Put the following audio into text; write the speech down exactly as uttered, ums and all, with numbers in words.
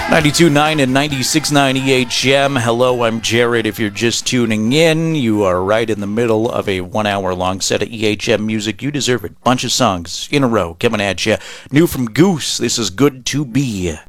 ninety-two point nine and ninety-six point nine E H M. Hello, I'm Jared. If you're just tuning in, you are right in the middle of a one-hour-long set of E H M music. You deserve it. Bunch of songs in a row coming at you. New from Goose, this is Good to Be.